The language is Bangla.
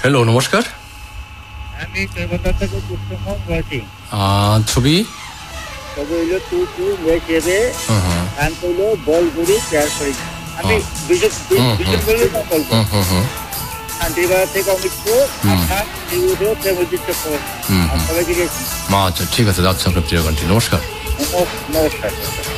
হ্যালো, নমস্কার। আমি কলকাতা থেকে কুসুম বলছি। ছবি তবে হইলো তুই মেয়েকে গান করলো বলগুড়ি শেয়ার করি। আমি দুজন বললে না বলবো শান্তিবাড়া থেকে অমিত আপনার সবাইকে। আচ্ছা, ঠিক আছে, যাচ্ছে আপনার প্রিয় গানটি। নমস্কার। নমস্কার।